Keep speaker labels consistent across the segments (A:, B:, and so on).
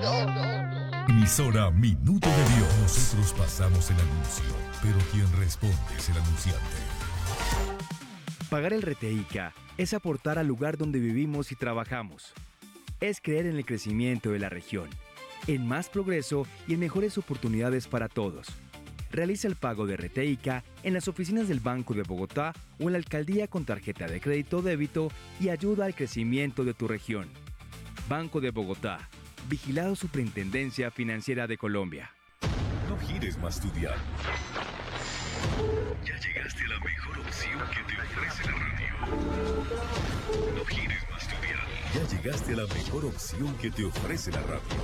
A: Emisora Minuto de Dios. Nosotros pasamos el anuncio, pero quien responde es el anunciante.
B: Pagar el RTICA es aportar al lugar donde vivimos y trabajamos. Es creer en el crecimiento de la región, en más progreso y en mejores oportunidades para todos. Realiza el pago de RTICA en las oficinas del Banco de Bogotá o en la alcaldía con tarjeta de crédito o débito y ayuda al crecimiento de tu región. Banco de Bogotá. Vigilado Superintendencia Financiera de Colombia.
A: No gires más tu dial. Ya llegaste a la mejor opción que te ofrece la radio. No gires más tu dial. Ya llegaste a la mejor opción que te ofrece la radio.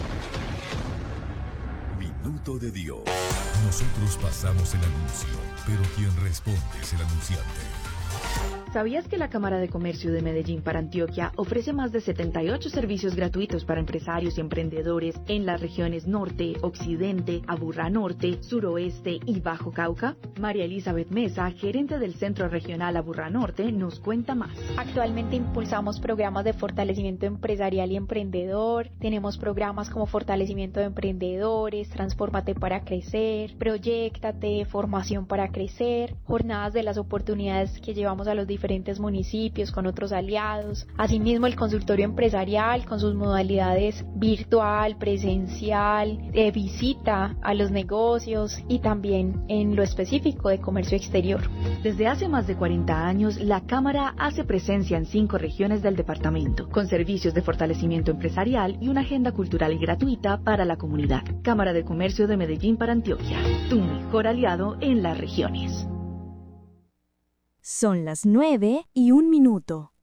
A: Minuto de Dios. Nosotros pasamos el anuncio, pero quien responde es el anunciante.
C: ¿Sabías que la Cámara de Comercio de Medellín para Antioquia ofrece más de 78 servicios gratuitos para empresarios y emprendedores en las regiones Norte, Occidente, Aburrá Norte, Suroeste y Bajo Cauca? María Elizabeth Mesa, gerente del Centro Regional Aburrá Norte, nos cuenta más.
D: Actualmente impulsamos programas de fortalecimiento empresarial y emprendedor. Tenemos programas como fortalecimiento de emprendedores, Transfórmate para crecer, Proyéctate, Formación para crecer, jornadas de las oportunidades que llevamos a los diferentes municipios con otros aliados. Asimismo, el consultorio empresarial con sus modalidades virtual, presencial, de visita a los negocios y también en lo específico de comercio exterior.
C: Desde hace más de 40 años, la Cámara hace presencia en 5 regiones del departamento, con servicios de fortalecimiento empresarial y una agenda cultural gratuita para la comunidad. Cámara de Comercio de Medellín para Antioquia, tu mejor aliado en las regiones.
E: Son las 9:01.